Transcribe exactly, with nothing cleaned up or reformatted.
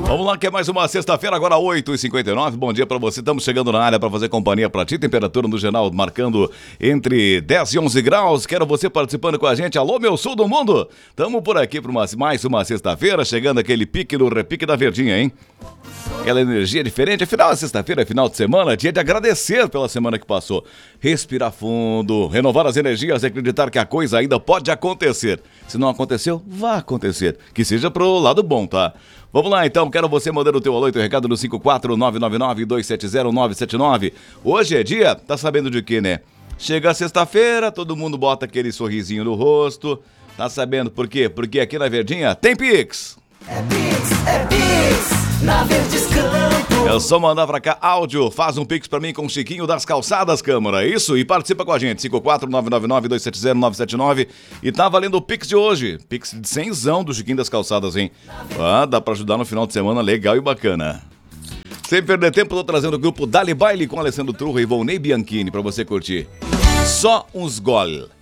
Vamos lá, que é mais uma sexta-feira, agora oito e cinquenta e nove. Bom dia pra você. Estamos chegando na área para fazer companhia pra ti. Temperatura no geral marcando entre dez e onze graus. Quero você participando com a gente. Alô, meu sul do mundo. Tamo por aqui para mais uma sexta-feira, chegando aquele pique no repique da Verdinha, hein? Aquela energia diferente. Afinal, é sexta-feira, é final de semana, dia de agradecer pela semana que passou. Respirar fundo, renovar as energias e acreditar que a coisa ainda pode acontecer. Se não aconteceu, vai acontecer. Que seja pro lado bom, tá? Vamos lá, então. Quero você mandando o teu alô e teu recado no cinco quatro nove nove nove, dois sete zero, nove sete nove. Hoje é dia, tá sabendo de quê, né? Chega sexta-feira, todo mundo bota aquele sorrisinho no rosto. Tá sabendo por quê? Porque aqui na Verdinha tem Pix. É Pix, é Pix, na Verdes Campos. É só mandar pra cá áudio, faz um Pix pra mim com o Chiquinho das Calçadas, Câmara, isso? E participa com a gente, cinco quatro nove nove nove, dois sete zero, nove sete nove. E tá valendo o Pix de hoje, Pix de cenzão do Chiquinho das Calçadas, hein? Ah, dá pra ajudar no final de semana, legal e bacana. Sem perder tempo, tô trazendo o grupo Dali Baile com Alessandro Turro e Volney Bianchini pra você curtir. Só uns gol.